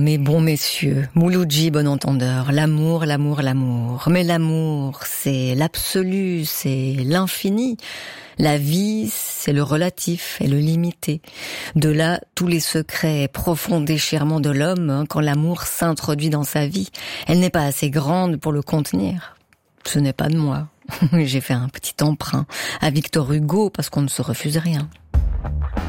mes bons messieurs, Mouloudji, bon entendeur, l'amour, l'amour, l'amour. Mais l'amour, c'est l'absolu, c'est l'infini. La vie, c'est le relatif et le limité. De là, tous les secrets et profonds déchirements de l'homme quand l'amour s'introduit dans sa vie. Elle n'est pas assez grande pour le contenir. Ce n'est pas de moi. J'ai fait un petit emprunt à Victor Hugo parce qu'on ne se refuse rien.